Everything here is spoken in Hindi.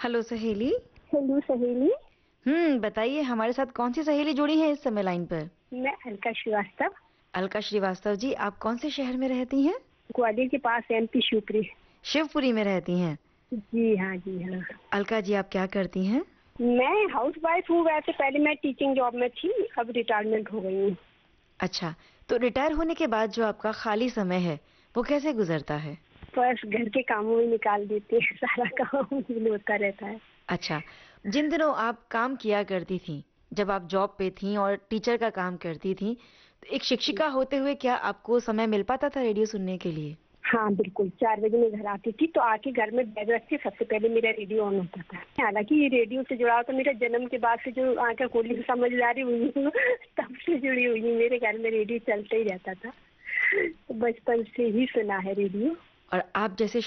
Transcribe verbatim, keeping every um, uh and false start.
हेलो सहेली। हेलो सहेली। हम्म बताइए, हमारे साथ कौन सी सहेली जुड़ी है इस समय लाइन पर? मैं अलका श्रीवास्तव। अलका श्रीवास्तव जी, आप कौन से शहर में रहती हैं? ग्वालियर के पास एमपी शिवपुरी। शिवपुरी में रहती हैं? जी हाँ, जी हाँ। अलका जी, आप क्या करती हैं? मैं हाउस वाइफ हूँ। वैसे पहले मैं टीचिंग जॉब में थी, अब रिटायरमेंट हो गई हूँ। अच्छा, तो रिटायर होने के बाद जो आपका खाली समय है वो कैसे गुजरता है? बस घर के कामों में निकाल देते हैं, सारा काम होता रहता है। अच्छा, जिन दिनों आप काम किया करती थी, जब आप जॉब पे थी और टीचर का काम करती थी, तो एक शिक्षिका होते हुए क्या आपको समय मिल पाता था रेडियो सुनने के लिए? हाँ बिल्कुल, चार बजे मैं घर आती थी तो आके घर में बैग रख के सबसे पहले मेरा रेडियो ऑन होता था। हालांकि ये रेडियो से जुड़ा तो मेरा जन्म के बाद से जो आके खोली समझदारी हुई हूँ तब से जुड़ी हुई हूँ। मेरे घर में रेडियो चलता ही रहता था, तो बचपन से ही सुना है रेडियो। और आप जैसे